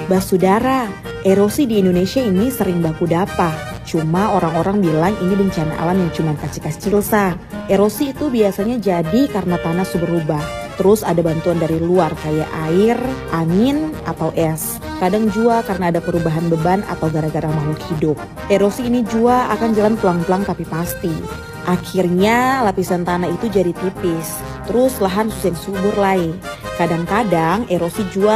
Basudara, erosi di Indonesia ini sering baku dapa. Cuma orang-orang bilang ini bencana alam yang cuma kecil-kecil sa. Erosi itu biasanya jadi karena tanah berubah. Terus ada bantuan dari luar kayak air, angin, atau es. Kadang juga karena ada perubahan beban atau gara-gara makhluk hidup. Erosi ini juga akan jalan pelan-pelan tapi pasti. Akhirnya lapisan tanah itu jadi tipis. Terus lahan susah subur lagi. Kadang-kadang erosi juga